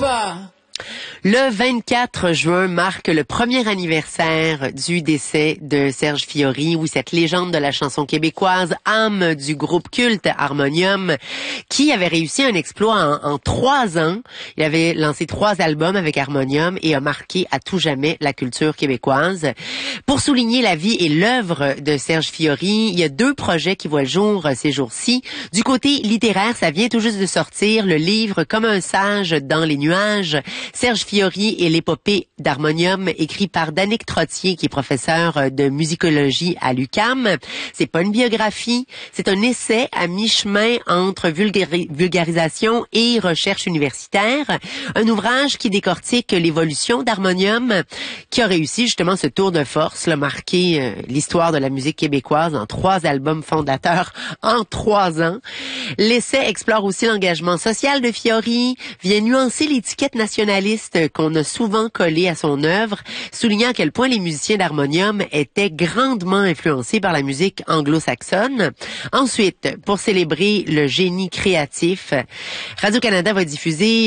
pas. Le 24 juin marque le premier anniversaire du décès de Serge Fiori, ou cette légende de la chanson québécoise, âme du groupe culte Harmonium, qui avait réussi un exploit en 3 ans. Il avait lancé 3 albums avec Harmonium et a marqué à tout jamais la culture québécoise. Pour souligner la vie et l'œuvre de Serge Fiori, il y a 2 projets qui voient le jour ces jours-ci. Du côté littéraire, ça vient tout juste de sortir, le livre Comme un sage dans les nuages, Serge Fiori et l'épopée d'Harmonium, écrit par Danick Trottier, qui est professeur de musicologie à l'UQAM. C'est pas une biographie, c'est un essai à mi-chemin entre vulgarisation et recherche universitaire. Un ouvrage qui décortique l'évolution d'Harmonium, qui a réussi justement ce tour de force, marquer l'histoire de la musique québécoise en 3 albums fondateurs en 3 ans. L'essai explore aussi l'engagement social de Fiori, vient nuancer l'étiquette nationaliste qu'on a souvent collée à son œuvre, soulignant à quel point les musiciens d'Harmonium étaient grandement influencés par la musique anglo-saxonne. Ensuite, pour célébrer le génie créatif, Radio-Canada va diffuser